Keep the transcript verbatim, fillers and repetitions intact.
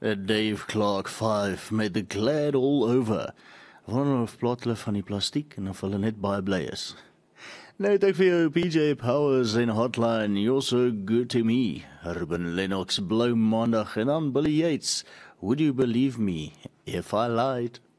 Uh, Dave Clark vyf met the glad all over. Wonder of plot hulle van die plastiek en of hulle net baie bly is. Nou het ek vir jou P J Powers en Hotline, You're So Good To Me, Ruben Lennox, Blou Maandag en dan Billy Yates, Would You Believe Me If I Lied?